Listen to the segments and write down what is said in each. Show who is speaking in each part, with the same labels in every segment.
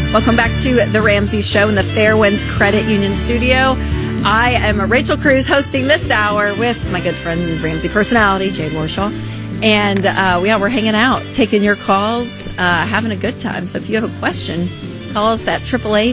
Speaker 1: Welcome back to The Ramsey Show in the Fairwinds Credit Union studio. I am Rachel Cruz hosting this hour with my good friend, Ramsey personality, Jade Warshaw. And we're hanging out, taking your calls, having a good time. So if you have a question, call us at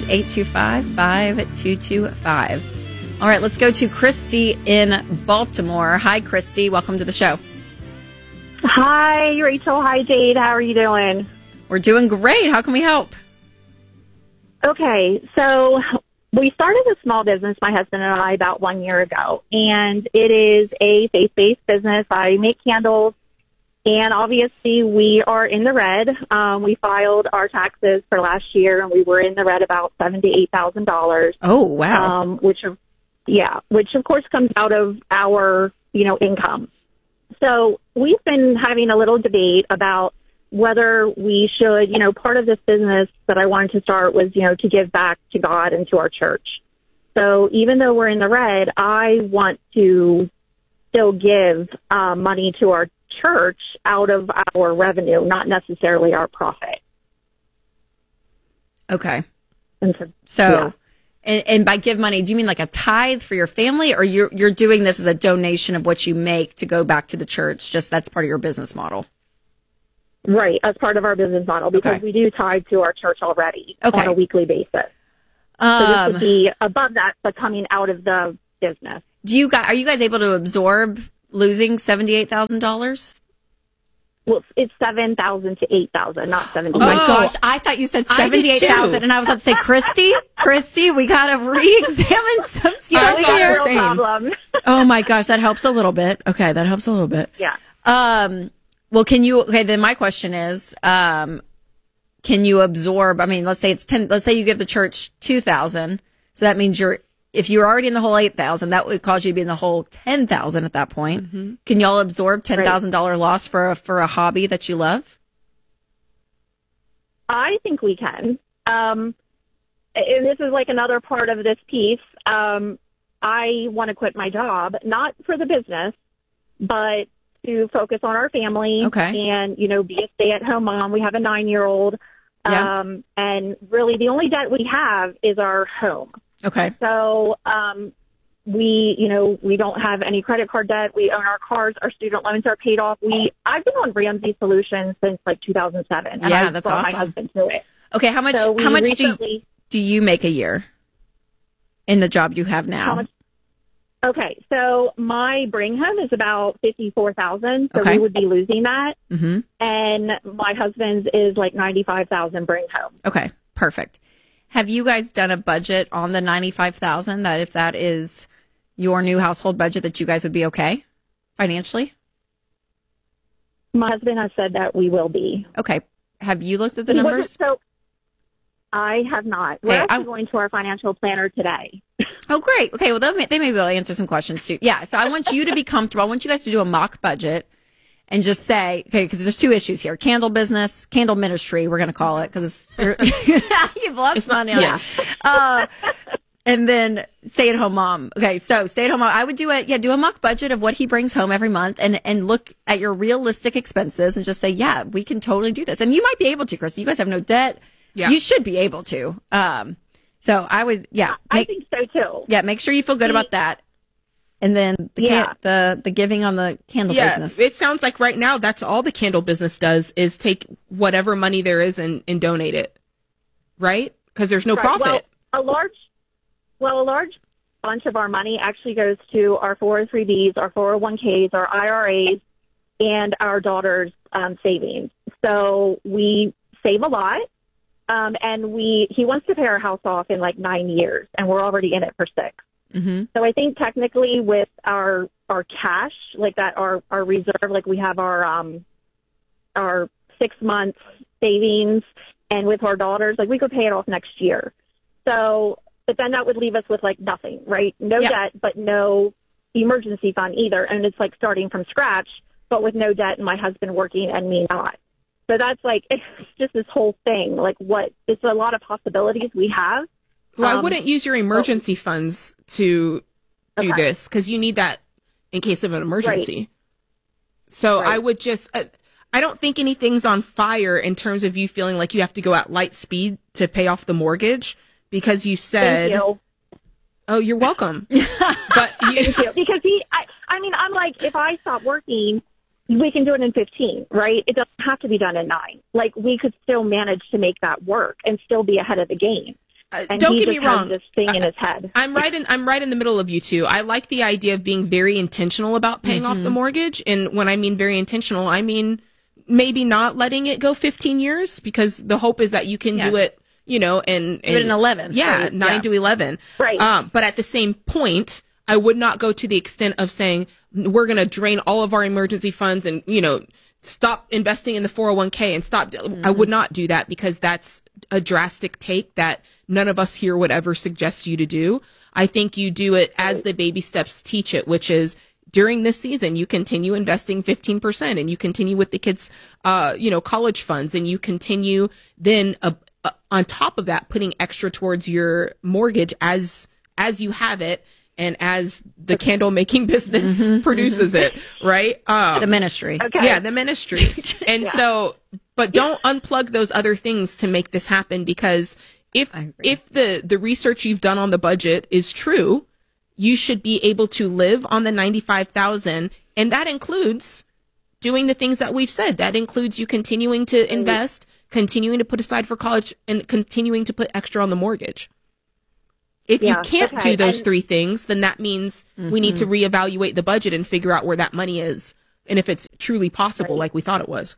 Speaker 1: 888-825-5225. All right, let's go to Christy in Baltimore. Hi, Christy. Welcome to the show.
Speaker 2: Hi, Rachel. Hi, Jade. How are you doing?
Speaker 1: We're doing great. How can we help?
Speaker 2: Okay, so we started a small business, my husband and I, about 1 year ago, and it is a faith-based business. I make candles, and obviously we are in the red. We filed our taxes for last year, and we were in the red about $7,000 to $8,000.
Speaker 1: Oh, wow.
Speaker 2: Which of course comes out of our, income. So we've been having a little debate about whether we should, part of this business that I wanted to start was, to give back to God and to our church. So even though we're in the red, I want to still give money to our church out of our revenue, not necessarily our profit.
Speaker 1: Okay.
Speaker 2: So,
Speaker 1: and by give money, do you mean like a tithe for your family, or you're doing this as a donation of what you make to go back to the church? Just that's part of your business model.
Speaker 2: Right, as part of our business model, because we do tithe to our church already on a weekly basis. So this would be above that, but coming out of the business.
Speaker 1: Are you guys able to absorb losing $78,000?
Speaker 2: Well, it's 7,000 to 8,000, not 78.
Speaker 1: Oh my gosh! I thought you said 78,000, and I was about to say, Christy, we got to re-examine some stuff here.
Speaker 2: No problem.
Speaker 1: Oh my gosh, that helps a little bit. Okay, that helps a little bit.
Speaker 2: Yeah.
Speaker 1: Well, then my question is, can you absorb, let's say it's 10, let's say you give the church 2,000. So that means if you're already in the whole 8,000, that would cause you to be in the whole 10,000 at that point. Mm-hmm. Can y'all absorb $10,000 loss for a hobby that you love?
Speaker 2: I think we can. And this is like another part of this piece. I want to quit my job, not for the business, but to focus on our family and, be a stay-at-home mom. We have a 9-year-old. And really the only debt we have is our home.
Speaker 1: Okay.
Speaker 2: So, we don't have any credit card debt. We own our cars. Our student loans are paid off. I've been on Ramsey Solutions since like 2007. And
Speaker 1: yeah, that's awesome.
Speaker 2: My husband through it.
Speaker 1: Okay. How much do you make a year in the job you have now?
Speaker 2: Okay, so my bring home is about $54,000, so we would be losing that. Mm-hmm. And my husband's is like $95,000 bring home.
Speaker 1: Okay, perfect. Have you guys done a budget on the $95,000? That if that is your new household budget, that you guys would be okay financially?
Speaker 2: My husband has said that we will be.
Speaker 1: Okay. Have you looked at the numbers?
Speaker 2: So I have not. We're actually going to our financial planner today.
Speaker 1: Oh, great. Okay, well, they may be able to answer some questions, too. Yeah, so I want you to be comfortable. I want you guys to do a mock budget and just say, okay, because there's two issues here. Candle business, candle ministry, we're going to call it, because you've lost money on it. And then stay-at-home mom. Okay, so stay-at-home mom, I would do a mock budget of what he brings home every month and look at your realistic expenses and just say, yeah, we can totally do this. And you might be able to, Chris. You guys have no debt. Yeah. You should be able to. So I would,
Speaker 2: I think so too.
Speaker 1: Yeah, make sure you feel good about that. And then the giving on the candle business.
Speaker 3: It sounds like right now that's all the candle business does is take whatever money there is and donate it, right? Because there's no profit.
Speaker 2: Well, a large bunch of our money actually goes to our 403Bs, our 401Ks, our IRAs, and our daughter's savings. So we save a lot. And he wants to pay our house off in like 9 years, and we're already in it for 6. Mm-hmm. So I think technically with our cash, like that, our reserve, like we have our 6 months savings, and with our daughters, like we could pay it off next year. So, but then that would leave us with like nothing, right? No debt, but no emergency fund either. And it's like starting from scratch, but with no debt and my husband working and me not. So that's like, it's just this whole thing. Like it's a lot of possibilities we have.
Speaker 3: Well, I wouldn't use your emergency funds to do this because you need that in case of an emergency. Right. So I would just, I don't think anything's on fire in terms of you feeling like you have to go at light speed to pay off the mortgage because you said,
Speaker 2: Thank you.
Speaker 3: "Oh, you're welcome." But
Speaker 2: Thank you. Because I mean, I'm like, if I stop working, we can do it in 15, right? It doesn't have to be done in 9. Like, we could still manage to make that work and still be ahead of the game. And
Speaker 3: don't
Speaker 2: he
Speaker 3: get me
Speaker 2: just has
Speaker 3: wrong.
Speaker 2: this thing in his head.
Speaker 3: I'm right in the middle of you two. I like the idea of being very intentional about paying off the mortgage. And when I mean very intentional, I mean maybe not letting it go 15 years because the hope is that you can do it, you know, and
Speaker 1: Do it in 11.
Speaker 3: Yeah,
Speaker 1: right?
Speaker 3: 9 to 11.
Speaker 2: Right.
Speaker 3: But at the same point, I would not go to the extent of saying we're going to drain all of our emergency funds and, you know, stop investing in the 401k and stop. I would not do that because that's a drastic take that none of us here would ever suggest you to do. I think you do it as the baby steps teach it, which is during this season, you continue investing 15% and you continue with the kids, you know, college funds and you continue then on top of that, putting extra towards your mortgage as you have it. And as the candle making business produces it, right?
Speaker 1: The ministry.
Speaker 2: Okay.
Speaker 3: Yeah, the ministry. And so, but don't unplug those other things to make this happen because if the research you've done on the budget is true, you should be able to live on the $95,000, and that includes doing the things that we've said. That includes you continuing to invest, continuing to put aside for college, and continuing to put extra on the mortgage. If you can't do those 3 things, then that means we need to reevaluate the budget and figure out where that money is and if it's truly possible like we thought it was.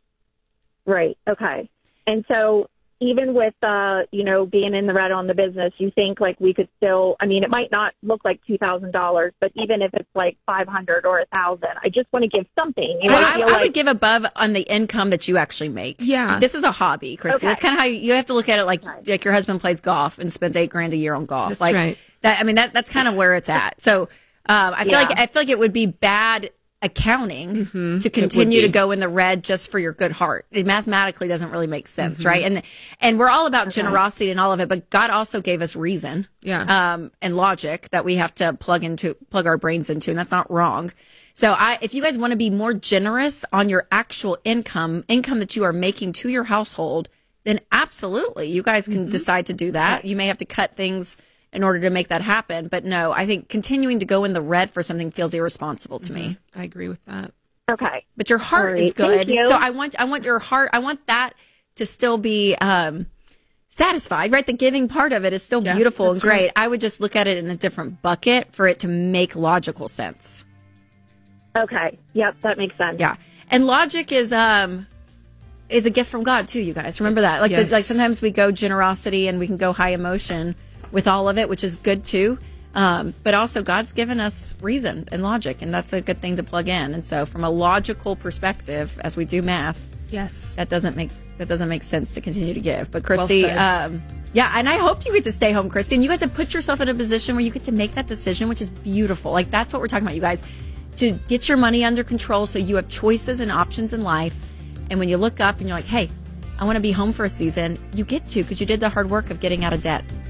Speaker 2: Right. Okay. And so even with, you know, being in the red on the business, you think like we could still, I mean, it might not look like $2,000, but even if it's like 500 or 1,000, I just want to give something. You know,
Speaker 1: I would give above on the income that you actually make.
Speaker 3: Yeah.
Speaker 1: This is a hobby, Christy.
Speaker 2: Okay.
Speaker 1: That's kind of how you have to look at it. Like your husband plays golf and spends $8,000 a year on golf.
Speaker 3: That's
Speaker 1: like
Speaker 3: right.
Speaker 1: that. I mean, that's kind of where it's at. So, I feel like it would be bad accounting to continue to go in the red just for your good heart. It mathematically doesn't really make sense, right? And we're all about generosity and all of it, but God also gave us reason, and logic that we have to plug our brains into, and that's not wrong. So if you guys want to be more generous on your actual income that you are making to your household, then absolutely, you guys can decide to do that. You may have to cut things in order to make that happen. But no, I think continuing to go in the red for something feels irresponsible to me.
Speaker 3: I agree with that.
Speaker 2: Okay.
Speaker 1: But your heart is good. So I want your heart, I want that to still be satisfied, right? The giving part of it is still beautiful and great. Right. I would just look at it in a different bucket for it to make logical sense.
Speaker 2: Okay. Yep, that makes sense.
Speaker 1: Yeah. And logic is a gift from God too, you guys. Remember that. Like like sometimes we go generosity and we can go high emotion with all of it, which is good too. But also God's given us reason and logic, and that's a good thing to plug in. And so from a logical perspective, as we do math, that doesn't make sense to continue to give. But Christy, and I hope you get to stay home, Christy. And you guys have put yourself in a position where you get to make that decision, which is beautiful. Like that's what we're talking about, you guys, to get your money under control so you have choices and options in life. And when you look up and you're like, hey, I want to be home for a season, you get to because you did the hard work of getting out of debt.